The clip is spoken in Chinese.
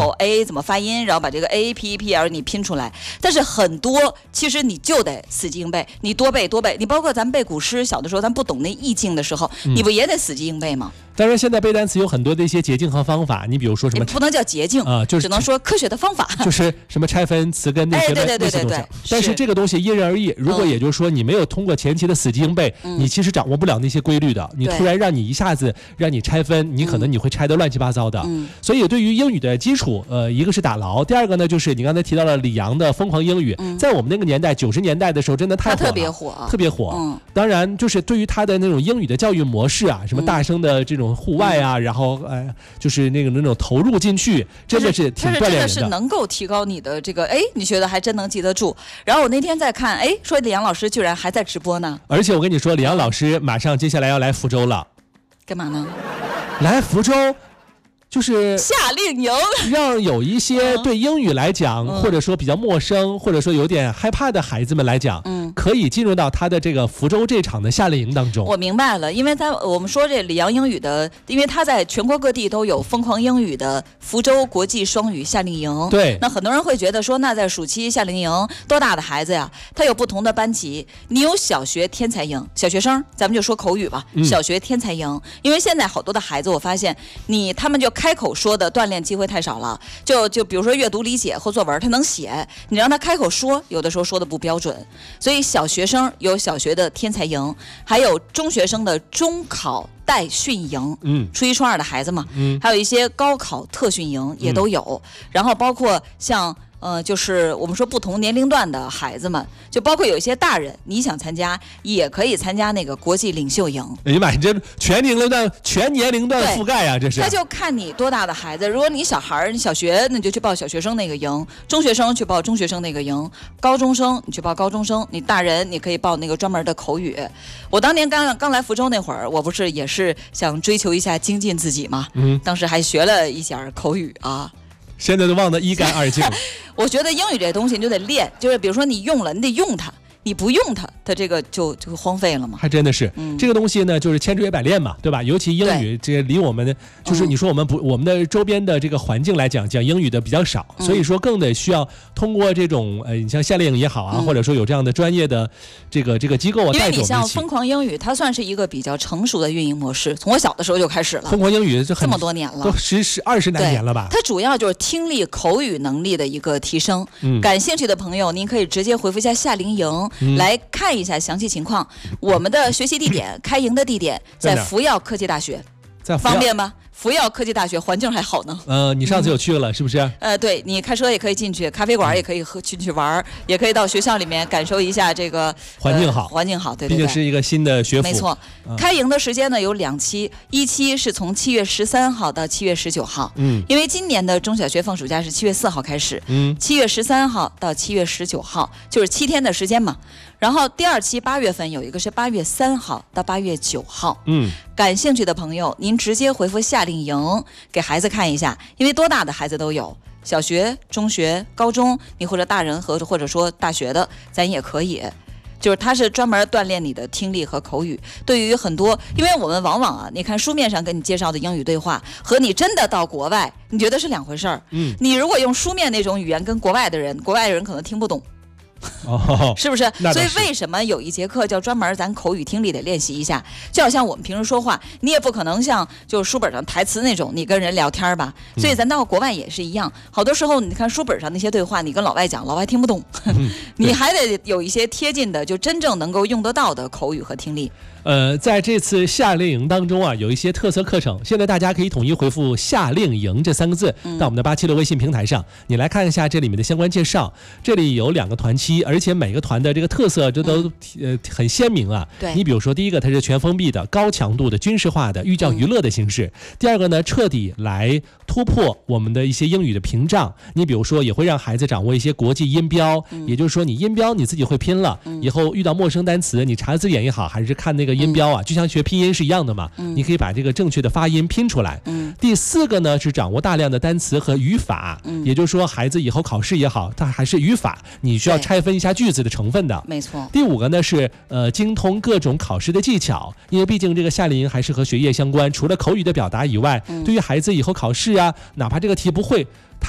后 A 怎么发音，然后把这个 AAPEPL 你拼出来。但是很多其实你就得死记硬背，你多背。你包括咱背古诗，小的时候咱不懂那意境的时候，你不也得死记硬背吗？ 当然，现在背单词有很多的一些捷径和方法，你比如说什么， 不能叫捷径啊， 就是只能说科学的方法， 就是什么拆分词根那些的那些东西。但是这个东西因人而异，如果也就是说你没有通过前期的死记硬背，你其实掌握不了那些规律的。你突然让你一下子让你拆分，你可能你会拆得乱七八糟的。所以对于英语的基础，一个是打牢，第二个呢就是你刚才提到了李阳的疯狂英语，在我们那个年代90年代的时候真的太火了，特别火。当然就是对于他的那种英语的教育模式啊，什么大声的这种户外啊，然后就是那种投入进去，真的是挺锻炼人的。 真的是能够提高你的这个，你觉得还真能记得住。然后我那天在看，说李阳老师居然还在直播呢。 而且我跟你说，李阳老师马上接下来要来福州了。 干嘛呢？ 来福州。就是夏令营， 让有一些对英语来讲，或者说比较陌生，或者说有点害怕的孩子们来讲，可以进入到他的这个福州这场的夏令营当中。 我明白了，因为我们说这李阳英语的，因为他在全国各地都有疯狂英语的福州国际双语夏令营。 对， 那很多人会觉得说，那在暑期夏令营多大的孩子呀？他有不同的班级，你有小学天才营，小学生，咱们就说口语吧，小学天才营，因为现在好多的孩子，我发现他们就开口说的锻炼机会太少了，就比如说阅读理解或作文他能写，你让他开口说，有的时候说的不标准。所以小学生有小学的天才营，还有中学生的中考代训营，初一初二的孩子嘛，还有一些高考特训营也都有，然后包括像就是我们说不同年龄段的孩子们，就包括有一些大人，你想参加也可以参加那个国际领袖营。 哎呀妈，你这全年龄段覆盖啊，这是。 他就看你多大的孩子，如果你小孩，你小学那你就去报小学生那个营，中学生去报中学生那个营，高中生你去报高中生，你大人你可以报那个专门的口语。我当年刚来福州那会儿，我不是也是想追求一下精进自己嘛，当时还学了一下口语啊。 现在都忘得一干二净。 我觉得英语这东西你就得练，就是比如说你用了，你得用它，你不用它这个就荒废了嘛。 还真的是，这个东西呢，就是千锤百炼嘛，对吧？尤其英语这离我们的，就是你说我们的周边的这个环境来讲，讲英语的比较少，所以说更得需要通过这种你像夏令营也好啊，或者说有这样的专业的这个机构啊， 因为你像疯狂英语，它算是一个比较成熟的运营模式，从我小的时候就开始了。 疯狂英语这么多年了， 都20来年了吧？ 它主要就是听力口语能力的一个提升。感兴趣的朋友，您可以直接回复一下夏令营，来看一下详细情况。我们的学习地点、开营的地点在福耀科技大学，方便吗？福耀科技大学环境还好呢。 你上次有去了是不是？ 对，你开车也可以进去，咖啡馆也可以进去玩，也可以到学校里面感受一下这个环境好， 对， 毕竟是一个新的学府。 没错，开营的时间呢有2期，一期是从7月13号到7月19号。因为今年的中小学放暑假是7月4号开始，7月13号到7月19号，就是7天的时间嘛。然后第2期8月份有一个是8月3号到8月9号。感兴趣的朋友，您直接回复夏令营给孩子看一下，因为多大的孩子都有，小学、中学、高中，你或者大人或者说大学的，咱也可以。就是它是专门锻炼你的听力和口语。对于很多，因为我们往往啊，你看书面上给你介绍的英语对话和你真的到国外，你觉得是两回事儿。你如果用书面那种语言跟国外的人可能听不懂。是不是？所以为什么有一节课叫专门咱口语听力得练习一下？就好像我们平时说话，你也不可能像就是书本上台词那种，你跟人聊天吧。所以咱到国外也是一样，好多时候你看书本上那些对话，你跟老外讲，老外听不懂，你还得有一些贴近的，就真正能够用得到的口语和听力。 在这次夏令营当中啊，有一些特色课程，现在大家可以统一回复夏令营这3个字到我们的876微信平台上，你来看一下这里面的相关介绍。这里有2个团期，而且每个团的这个特色这都很鲜明啊。 对， 你比如说第一个它是全封闭的高强度的军事化的寓教于乐的形式，第二个呢彻底来突破我们的一些英语的屏障。你比如说也会让孩子掌握一些国际音标，也就是说你音标你自己会拼了，以后遇到陌生单词你查字典也好，还是看那个音标啊，就像学拼音是一样的嘛，你可以把这个正确的发音拼出来。第4个呢是掌握大量的单词和语法，也就是说孩子以后考试也好，它还是语法你需要拆分一下句子的成分的。 没错。 第5个呢是精通各种考试的技巧，因为毕竟这个夏令营还是和学业相关，除了口语的表达以外，对于孩子以后考试啊，哪怕这个题不会